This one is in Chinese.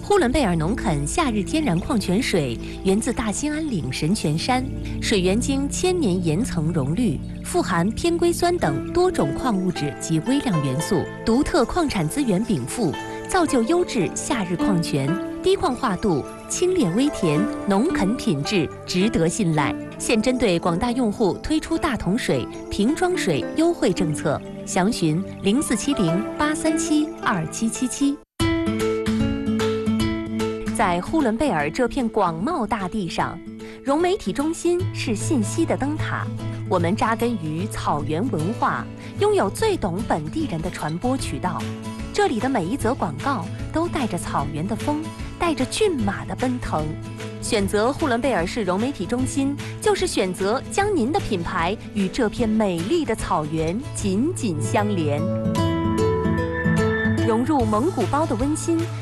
呼伦贝尔农垦夏日天然矿泉水源自大兴安岭神泉山，水源经千年岩层溶滤，富含偏硅酸等多种矿物质及微量元素，独特矿产资源禀赋，造就优质夏日矿泉，低矿化度，清冽微甜，农垦品质，值得信赖。现针对广大用户推出大桶水、瓶装水优惠政策，详询0470-837-2777。在呼伦贝尔这片广袤大地上，融媒体中心是信息的灯塔。我们扎根于草原文化，拥有最懂本地人的传播渠道。这里的每一则广告都带着草原的风，带着骏马的奔腾。选择呼伦贝尔市融媒体中心，就是选择将您的品牌与这片美丽的草原紧紧相连。融入蒙古包的温馨，